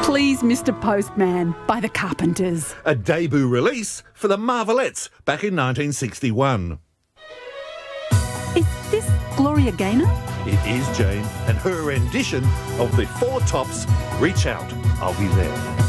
Please, Mr. Postman by the Carpenters. A debut release for the Marvelettes back in 1961. Is this Gloria Gaynor? It is Jane, and her rendition of the Four Tops' Reach Out, I'll Be There.